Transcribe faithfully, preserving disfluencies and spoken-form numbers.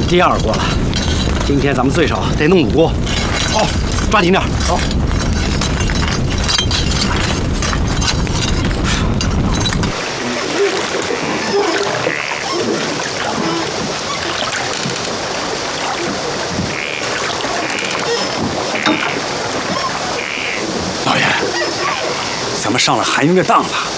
第二锅了，今天咱们最少得弄五锅。哦，抓紧点，走。 老爷，咱们上了韩云的当了。